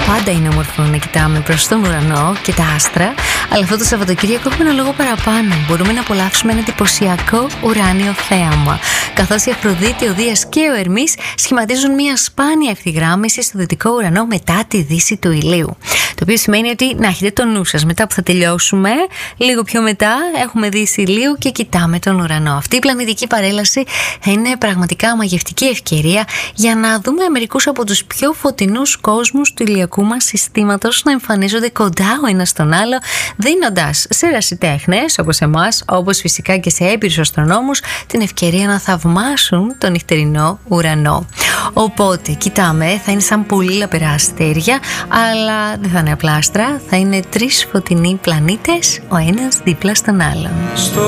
Πάντα είναι όμορφο να κοιτάμε προς τον ουρανό και τα άστρα, αλλά αυτό το Σαββατοκύριακο έχουμε ένα λόγο παραπάνω. Μπορούμε να απολαύσουμε ένα εντυπωσιακό ουράνιο θέαμα, καθώς η Αφροδίτη, ο Δίας και ο Ερμής σχηματίζουν μια σπάνια ευθυγράμμιση στο δυτικό ουρανό μετά τη δύση του ηλίου. Το οποίο σημαίνει ότι να έχετε το νου σας. Μετά που θα τελειώσουμε, λίγο πιο μετά, έχουμε δύση ηλίου και κοιτάμε τον ουρανό. Αυτή η πλανητική παρέλαση θα είναι πραγματικά μαγευτική ευκαιρία για να δούμε μερικούς από τους πιο φωτεινούς κόσμους του ηλιακού μας συστήματος να εμφανίζονται κοντά ο ένας στον άλλο, δίνοντας σε ερασιτέχνες όπως εμάς, όπως φυσικά και σε έμπειρους αστρονόμους, την ευκαιρία να θαυμάσουν τον νυχτερινό ουρανό. Οπότε, κοιτάμε, θα είναι σαν πολύ λαπερά αστέρια, αλλά δεν θα είναι απλά άστρα, θα είναι τρεις φωτεινοί πλανήτες, ο ένας δίπλα στον άλλον.